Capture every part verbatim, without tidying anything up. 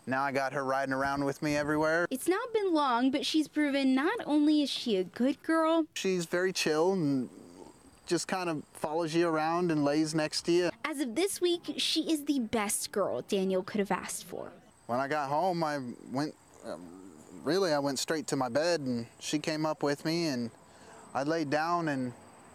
Now I got her riding around with me everywhere. It's not been long, but she's proven not only is she a good girl, she's very chill and just kind of follows you around and lays next to you. As of this week, she is the best girl Daniel could have asked for. When I got home, I went, um, really, I went straight to my bed, and she came up with me, and I laid down and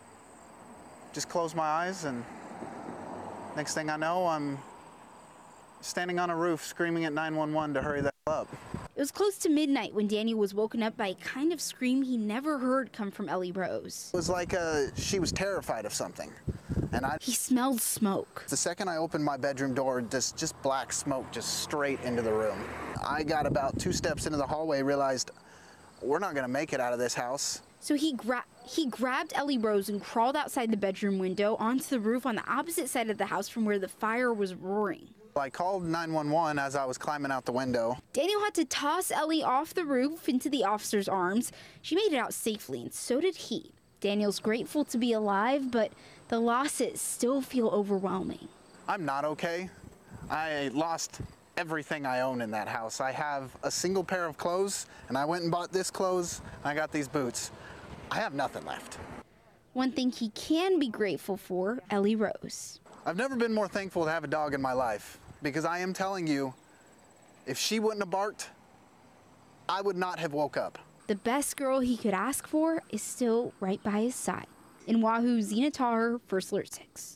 just closed my eyes, and next thing I know, I'm standing on a roof screaming at nine one one to hurry that up. It was close to midnight when Daniel was woken up by a kind of scream he never heard come from Ellie Rose. It was like uh, she was terrified of something. And I, he smelled smoke. The second I opened my bedroom door, just, just black smoke just straight into the room. I got about two steps into the hallway, realized we're not gonna make it out of this house. So he, gra he grabbed Ellie Rose and crawled outside the bedroom window onto the roof on the opposite side of the house from where the fire was roaring. I called nine one one as I was climbing out the window. Daniel had to toss Ellie off the roof into the officer's arms. She made it out safely, and so did he. Daniel's grateful to be alive, but the losses still feel overwhelming. I'm not okay. I lost everything I own in that house. I have a single pair of clothes, and I went and bought this clothes, and I got these boots. I have nothing left. One thing he can be grateful for, Ellie Rose. I've never been more thankful to have a dog in my life, because I am telling you, if she wouldn't have barked, I would not have woke up. The best girl he could ask for is still right by his side. In Wahoo, Zena Taher, First Alert six.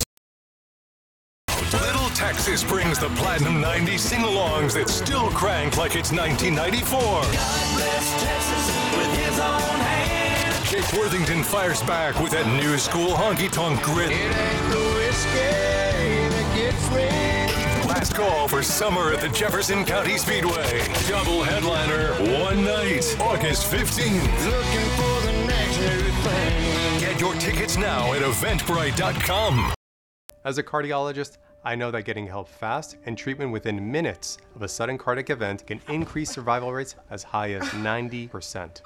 Little Texas brings the Platinum ninety sing-alongs that still crank like it's nineteen ninety-four. God bless Texas with his own hand. Jake Worthington fires back with that new school honky-tonk grit. It ain't the whiskey that gets me. Last call for summer at the Jefferson County Speedway. Double headliner, one night, August fifteenth. Looking for the next new thing. Get your tickets now at eventbrite dot com. As a cardiologist, I know that getting help fast and treatment within minutes of a sudden cardiac event can increase survival rates as high as ninety percent.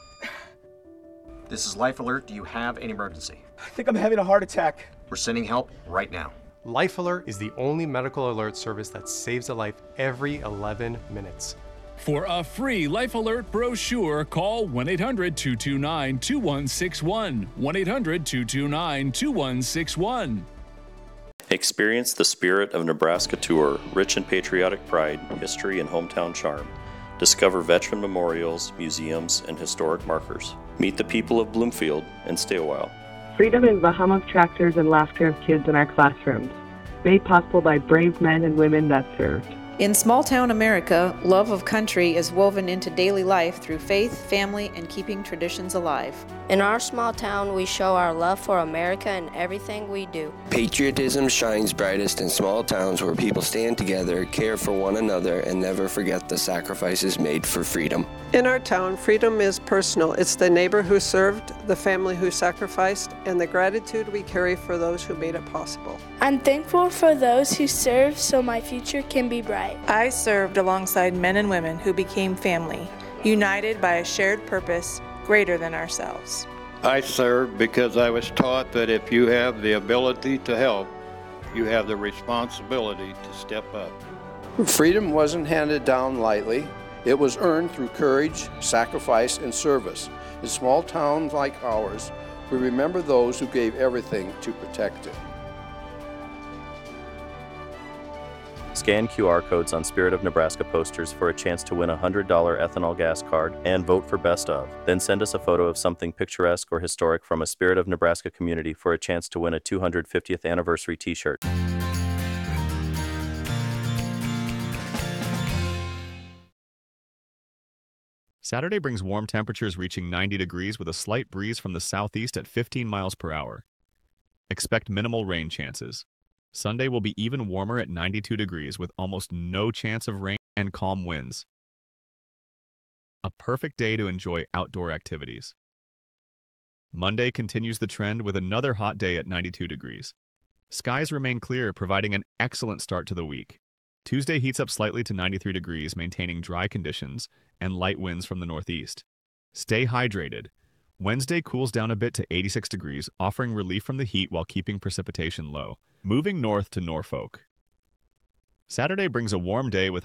This is Life Alert. Do you have an emergency? I think I'm having a heart attack. We're sending help right now. Life Alert is the only medical alert service that saves a life every eleven minutes. For a free Life Alert brochure, call one eight hundred, two two nine, two one six one. one eight hundred, two two nine, two one six one. Experience the Spirit of Nebraska Tour, rich in patriotic pride, history, and hometown charm. Discover veteran memorials, museums, and historic markers. Meet the people of Bloomfield and stay a while. Freedom is the hum of tractors and laughter of kids in our classrooms, made possible by brave men and women that served. In small-town America, love of country is woven into daily life through faith, family, and keeping traditions alive. In our small town, we show our love for America in everything we do. Patriotism shines brightest in small towns where people stand together, care for one another, and never forget the sacrifices made for freedom. In our town, freedom is personal. It's the neighbor who served, the family who sacrificed, and the gratitude we carry for those who made it possible. I'm thankful for those who served so my future can be bright. I served alongside men and women who became family, united by a shared purpose greater than ourselves. I served because I was taught that if you have the ability to help, you have the responsibility to step up. Freedom wasn't handed down lightly. It was earned through courage, sacrifice, and service. In small towns like ours, we remember those who gave everything to protect it. Scan Q R codes on Spirit of Nebraska posters for a chance to win a one hundred dollar ethanol gas card and vote for Best Of. Then send us a photo of something picturesque or historic from a Spirit of Nebraska community for a chance to win a two hundred fiftieth anniversary t-shirt. Saturday brings warm temperatures reaching ninety degrees with a slight breeze from the southeast at fifteen miles per hour. Expect minimal rain chances. Sunday will be even warmer at ninety-two degrees with almost no chance of rain and calm winds. A perfect day to enjoy outdoor activities. Monday continues the trend with another hot day at ninety-two degrees. Skies remain clear, providing an excellent start to the week. Tuesday heats up slightly to ninety-three degrees, maintaining dry conditions and light winds from the northeast. Stay hydrated. Wednesday cools down a bit to eighty-six degrees, offering relief from the heat while keeping precipitation low. Moving north to Norfolk. Saturday brings a warm day with